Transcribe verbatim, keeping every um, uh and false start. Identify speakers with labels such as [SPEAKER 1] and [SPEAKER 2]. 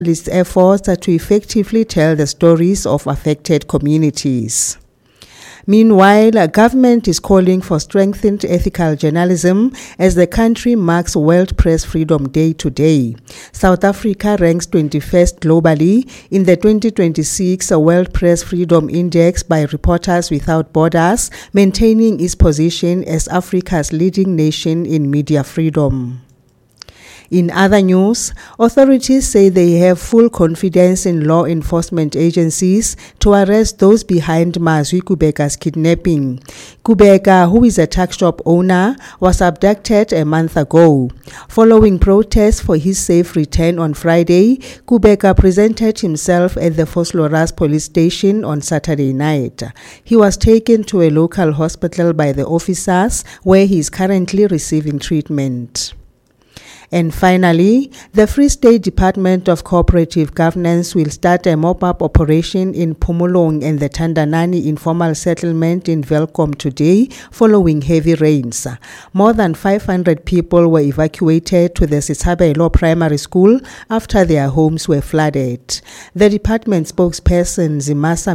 [SPEAKER 1] its efforts to effectively tell the stories of affected communities. Meanwhile, the government is calling for strengthened ethical journalism as the country marks World Press Freedom Day today. South Africa ranks twenty-first globally in the twenty twenty-six World Press Freedom Index by Reporters Without Borders, maintaining its position as Africa's leading nation in media freedom. In other news, authorities say they have full confidence in law enforcement agencies to arrest those behind Mazwi Kubeka's kidnapping. Kubeka, who is a tuck shop owner, was abducted a month ago. Following protests for his safe return on Friday, Kubeka presented himself at the Vosloorus police station on Saturday night. He was taken to a local hospital by the officers, where he is currently receiving treatment. And finally, the Free State Department of Cooperative Governance will start a mop-up operation in Phomolong and the Tandanani informal settlement in Welkom today following heavy rains. More than five hundred people were evacuated to the Sitshabelo Primary School after their homes were flooded. The department spokesperson Zimasa